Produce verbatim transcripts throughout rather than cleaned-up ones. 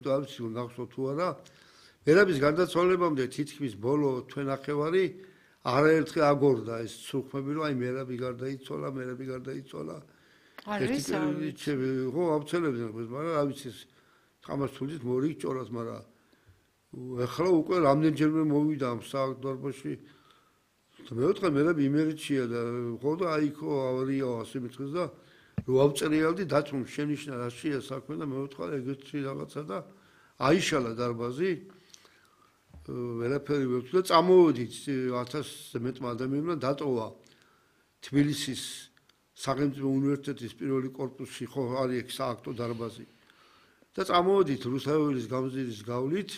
დავიცი გახსოვთ თუ არა მერაბის გარდაცვალებამდე თითქმის ბოლო თვენახევარი არაერთხე აგორდა ეს სუხმები რომ აი მერაბი გარდაიცვალა მერაბი გარდაიცვალა არის ხო ავცელებდნენ მაგრამ რა ვიცი ხამას თulis მორიჭორას მაგრამ ახლა უკვე რამდენჯერმე მოვიდა ამ საერთაშორისო მე ვთქვა მერაბი იმერეთშია და ხო და აი ხო ავარია ასე მithქეს და რო ავწერიალდი დაწუნ შენიშნა რა შეა საქმე და მე ვთქვა ეგეთი რაღაცა და აიშალა დარბაზი ვერაფერი ვერ ვთქვა წამოვედით ათასზე მეტმა ადამიანმა დატოვა თბილისის სახელმწიფო უნივერსიტეტის პირველი კორპუსში ხო არის ეგ სააქტო დარბაზი და წამოვედით რუსთაველის გამზირის გავლით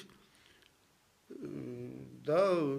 და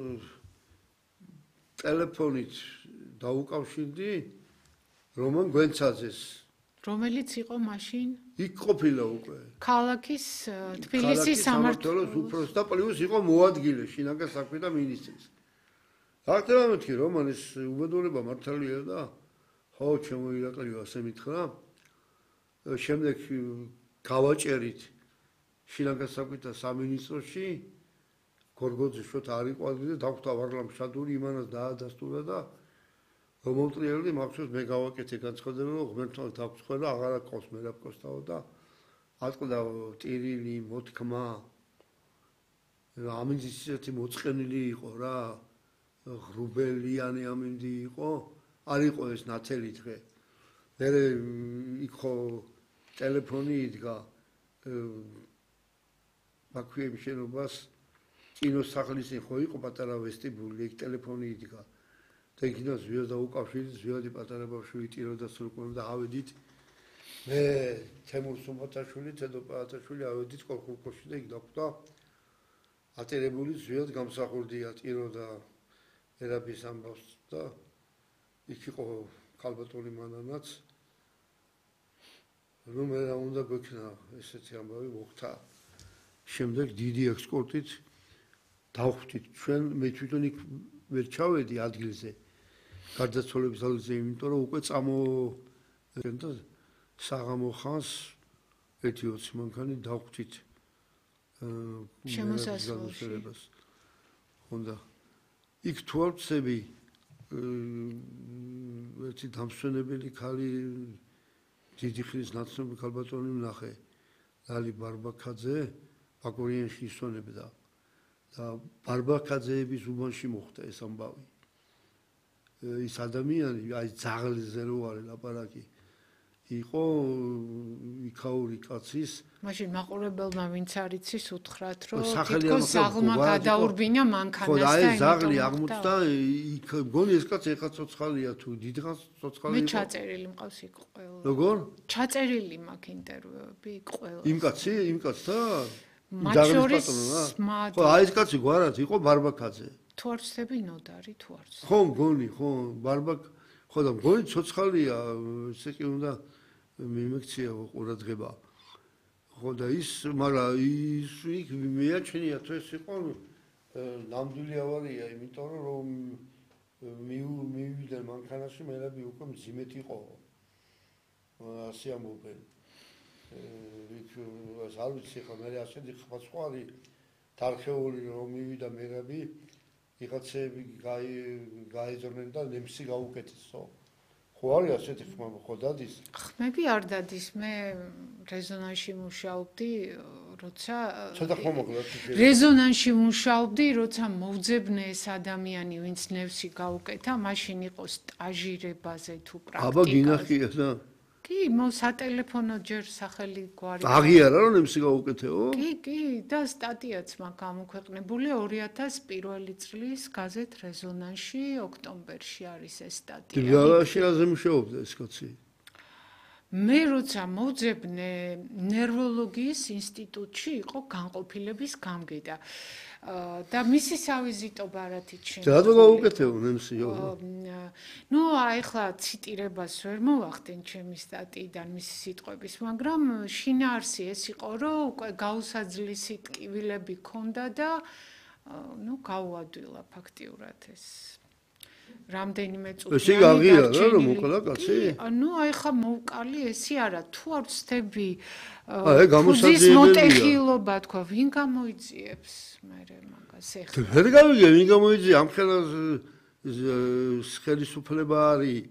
ტელეფონით დაუკავშირდი რომან გვენცაძეს რომელიც იყო მაშინ იქ ყოფილა უკვე ქალაქის თბილისის სამმართველოს უფროსი და პლუს იყო მოადგილე შინაგან საქმეთა მინისტრის ახლა მეთქი რომანის უბედურება მართალია და ხო ჩემო ირაკლიო ასე მითხრა შემდეგ გავაჭერით შინაგან საქმეთა სამინისტროში გორგოძის შოთა არ იყო და დახვდა ვარლამ შადური იმანას დაადასტურა და მომწრიელი მახსოვს მე გავაკეთე განცხადება რომ ღმერთთან დაგვწყვეტა აღარა ყავს მერაბკოსთავო და ატყდა ტირილი მოთქმა ამინდისეთი მოწყენილი იყო რა ღრუბელიანი ამინდი იყო არ იყო ეს ნათელი დღე მე იქ ხო ტელეფონი იდგა ბაქუის შენობას კინოს სახლის ხო იყო პატარა ვესტიბული იქ ტელეფონი იდგა და იქიდან ზვიად დაუკავშირდით ზვიადი პატარა ბავშვი ტიროდა სრულკონ და ავედით მე თემურ სუმბათაშვილი თედო პატაშვილი ავედით კოლხურკოში და იქ დახვდა ატირებული ზვიად გამსახურდია ტიროდა ერაბის ამბავს და იქ იყო ქალბატონი მანანაც რომ მე რა უნდა გვექნა ესეთი ამბავი მოხდა შემდეგ დიდი ექსკორტით დავხვდით ჩვენ მე თვითონ იქ ვერ ჩავედი ადგილზე გარდაცვალების ადგილზე იმიტომ რომ უკვე წამო და საღამო ხანს ერთი ოცი მანქანი დავხვდით შემოსასვლელს ხონდა იქ თვალწები ერთი დამსვენებელი ქალი დიდი ხნის ნაცნობი ქალბატონი ვნახე ლალი ბარბაკაძე ბაკურიანში ისვენებდა და ბარბაკაძეების უბანში მოხდა ეს ამბავი ის ადამიანი აი ძაღლზე რო არის ლაპარაკი იყო იქაური კაცის მაშინ მაყურებელმა ვინც არ იცის უთხრათ რომ თითქოს ზაღლმა გადაურბინა მანქანას და აი ზაღლი აღმოჩნდა იქ მგონი ეს კაცი ეხა ცოცხალია თუ დიდღაც ცოცხალი მე ჩაწერილი მყავს იქ ყველა როგორ ჩაწერილი მაქვს ინტერვიუები იქ ყველა იმ კაცი იმ კაცთა მათ შორის ხო აი ეს კაცი გვარად იყო ბარბაკაძე თუ არ ვცდები ნოდარი თუ არ ვცდები ხო მგონი ხო ბარბაკ ხო და მგონი ცოცხალია ესე კი უნდა მიმექცია ყურადღება ხო და ის მაგრამ ის იქ მეაჩნია თუ ეს იყო ნამდვილი ავარია იმიტომ რომ მივიდა მანქანაში მერაბი უკვე მძიმედ იყო ასე ამბობენ იქ არ ვიცი ხა მე ასეთი ხმასყვარი დარხეული რომ მივიდა მერაბი ვიღაცები გაიძრნენ და ნემსი გაუკეთესო ხო არის ასეთი ხმა ხო დადის ხმები არ დადის მე რეზონანსში მუშაობდი როცა ცოტა ხმა მოგლა რეზონანსში მუშაობდი როცა მოვძებნე ეს ადამიანი ვინც ნევსი გაუკეთა მაშინ იყო სტაჟირებაზე თუ პრაქტიკაზე აბა გინახია და კი მო სატელეფონო ჯერ სახელი გვარი აღიარა რომ ნემსი გაუკეთეო კი კი და სტატიაც მაქვს გამოქვეყნებული ორი ათას პირველი წლის გაზეთ რეზონანსში ოქტომბერში არის ეს სტატია დიალაში აზე მუშაობდა ეს კაცი მე როცა მოვძებნე ნევროლოგიის ინსტიტუტში იყო განყოფილების გამგედა და მისი სავიზიტო ბარათით შემო. და გაუკეთეო ნემსიო. ნუ აი ხლა ციტირებას ვერ მოვახდენ ჩემი სტატიიდან მისი სიტყვების, მაგრამ შინაარსი ეს იყო, რომ უკვე გაუსაძლისი ტკივილები ქონდა და ნუ გაუადვილა ფაქტიურად ეს. რამდენიმე ესე წუთიანი იგი აღიარა რომ დარჩენილი. მოკლა კაცი? ნუ აი ხა მოვკალი ესი არა, თუ არ ვცდები აი, ფუძის გამოსაძიებელია. მოტეხილობა თქვა, ვინ გამოიძიებს მერე მაგას ეხლა? ვერ გავიგე, ვინ გამოიძია ამ ხელას ხელისუფლება არის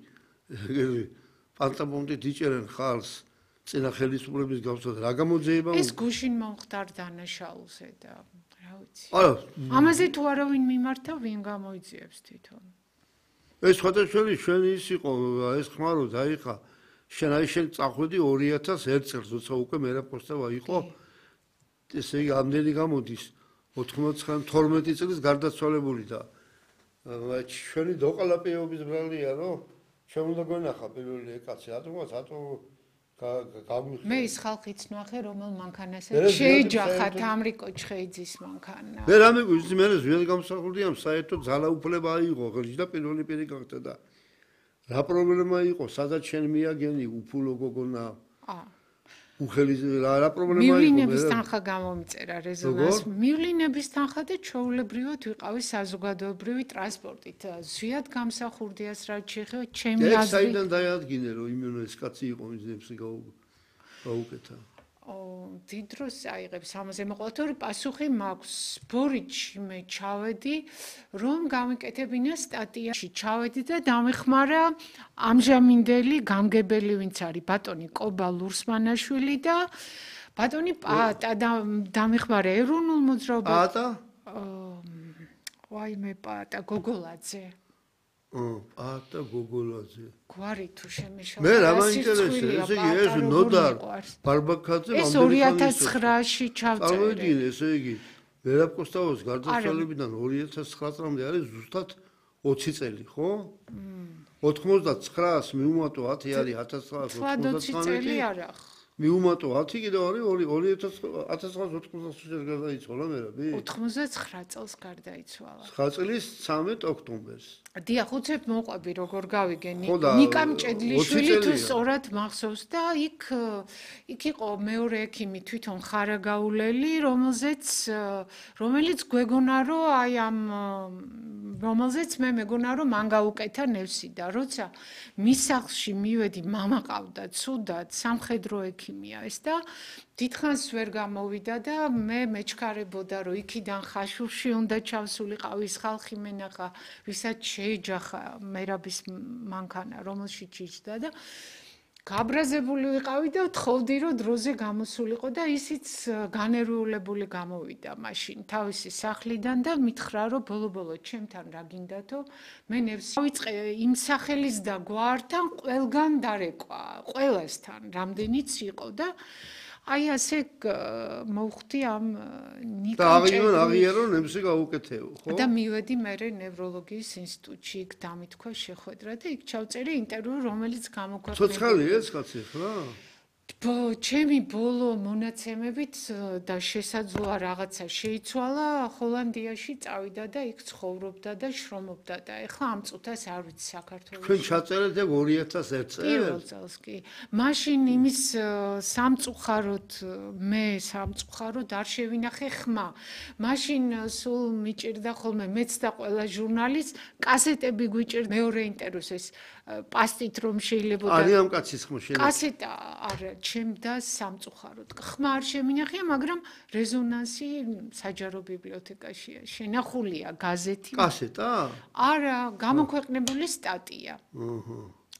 პანტაპონტით იჭერენ ხალხს წინა ხელისუფლების გავსად რა გამოძიება? ეს გუშინ მომხდარ დანაშაულზე და რა ვიცი. არა, ამაზე თუ არავინ მიმართა, ვინ გამოიძიებს თვითონ? ეს ხათაშელი შენ ის იყო, ეს ხმარო დაიხა. შენ აი შენ წახვედი ორი ათას ერთ წელს, როცა უკვე მერაპოსტავა იყო. ესე იგი ამდენი გამოდის ოთხმოცდახმეტი თორმეტი წლის გარდაცვალებული და ჩვენი დოყალაპიობის ბრალია, რომ ჩვენ უნდა გვენახა პირველი ეკაცი, რატომაც რატო გამიხსნა. მე ის ხალხიც ნახე, რომელ მანქანაზე შეეჯახათ ამრიკო ჩხეიძის მანქანა. მე რამე გვიზი მე ზვიად გამსახურდი ამ საერთო ძალაუფლება აიღო ღელში და პირველი პირი გახდა და რა პრობლემა იყო, სადაც შენ მიაგენი უფულო გოგონა? აა უხელი რა პრობლემა იყო? მივლინების თანხა გამომიწერა რეზონანს. მივლინების თანხა და ჩვეულებრივად ვიყავი საზოგადოებრივი ტრანსპორტით. ზვიად გამსახურდიას რა შეეხება ჩემი აზრით. ეს საიდან დაიადგინე რომ იმენო ეს კაცი იყო მიზნებს გაუკეთა. ო დიდ დროს აიღებს ამაზე მოყვა თორე პასუხი მაქვს. ბორიჩში მე ჩავედი, რომ გამიკეთებინა სტატიაში ჩავედი და დამეხმარა ამჟამინდელი გამგებელი ვინც არის ბატონი კობა ლურსმანაშვილი და ბატონი პატა დამეხმარა ეროვნულ მოძრაობას. პატა? ვაიმე პატა გოგოლაძე. პატა გოგოლაძე. გვარი თუ შემეშალა. მე რა მაინტერესებს, ესე იგი ეს ნოდარ ბარბაკაძე ეს ორი ათას ცხრაში ჩავწერე. წარმოიდგინე, ესე იგი ვერაპოსტავოს გარდაცვალებიდან ორი ათას ცხრა წლამდე არის ზუსტად ოცი წელი, ხო? ოთხმოცდაცხრას მიუმატო ათი არის ათას ცხრაას ოცდათხმეტი. არა. მიუმატო ათი კიდევ არის ორი ათას ცხრაას ოცდათხმეტს გარდაიცვალა მერაბი? ოთხმოცდაცხრა წელს გარდაიცვალა. ცხრა წლის ცამეტ ოქტომბერს. დიახ, უცებ მოყვები როგორ გავიგე ნიკა მჭედლიშვილი თუ სწორად მახსოვს და იქ იქ იყო მეორე ექიმი თვითონ ხარაგაულელი, რომელზეც რომელიც გვეგონა რომ აი ამ რომელზეც მე მეგონა რომ მან გაუკეთა ნევსი და როცა მის სახლში მივედი, მამა ყავდა ცუდად, სამხედრო ექიმია ეს და დიდხანს ვერ გამოვიდა და მე მეჩქარებოდა რომ იქიდან ხაშურში უნდა ჩავსულიყავ ის ხალხი მენახა ვისაც შეეჯახა მერაბის მანქანა რომელშიც იჯდა და გაბრაზებული ვიყავი და თხოვდი რომ დროზე გამოსულიყო და ისიც განერვიულებული გამოვიდა მაშინ თავისი სახლიდან და მითხრა რომ ბოლო-ბოლო ჩემთან რა გინდათო მე ნევსი ვიწყე იმ სახელის და გვართან ყველგან დარეკვა ყველასთან რამდენიც იყო და აი ასე მოვხდი ამ ნიკა და აღიარონ აღიარონ ნემსი გაუკეთეო, ხო? და მივედი მერე ნევროლოგიის ინსტიტუტში, იქ დამითქვა შეხვედრა და იქ ჩავწერე ინტერვიუ, რომელიც გამოქვეყნდა. ცოცხალია ეს კაცი ხლა? ჩემი ბოლო მონაცემებით და შესაძლოა რაღაცა შეიცვალა, ჰოლანდიაში წავიდა და იქ ცხოვრობდა და შრომობდა და ეხლა ამ წუთას არ ვიცი საქართველოში. ჩვენ ჩაწერეთ ეგ ორი ათას ერთ წელს? პირველ წელს კი. მაშინ იმის სამწუხაროდ მე სამწუხაროდ არ შევინახე ხმა. მაშინ სულ მიჭირდა ხოლმე მეც და ყველა ჟურნალისტს კასეტები გვიჭირდა მეორე ინტერვიუს ეს პასტით რომ შეიძლება და არის ამ კაცის ხმა შეიძლება. კასეტა არა ჩემ და სამწუხაროდ ხმა არ შემინახია, მაგრამ რეზონანსი საჯარო ბიბლიოთეკაშია. შენახულია გაზეთი. კასეტა? არა, გამოქვეყნებული სტატია. აჰა.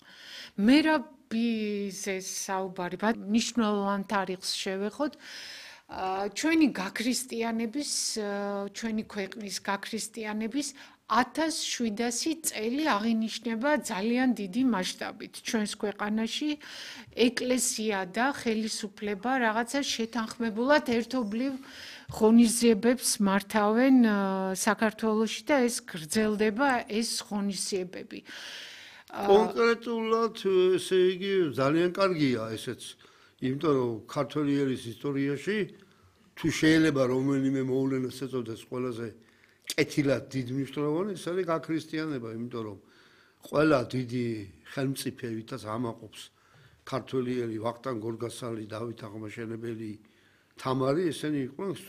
მერაბიზე საუბარი, მნიშვნელოვან თარიღს შევეხოთ. ჩვენი გაქრისტიანების, ჩვენი ქვეყნის გაქრისტიანების ათას შვიდასი წელი აღინიშნება ძალიან დიდი მასშტაბით. ჩვენს ქვეყანაში ეკლესია და ხელისუფლება რაღაცა შეთანხმებულად ერთობლივ ღონისძიებებს მართავენ საქართველოში და ეს გრძელდება ეს ღონისძიებები. კონკრეტულად ესე იგი ძალიან კარგია ესეც, იმიტომ რომ ქართველი ერის ისტორიაში თუ შეიძლება რომელიმე მოვლენას ეწოდეს ყველაზე კეთილად დიდ მნიშვნელოვანი, ეს არის გაქრისტიანება, იმიტომ რომ ყველა დიდი ხელმწიფე, ვითაც ამაყობს ქართველი ერი ვახტანგ გორგასალი, დავით აღმაშენებელი, თამარი, ესენი იყვნენ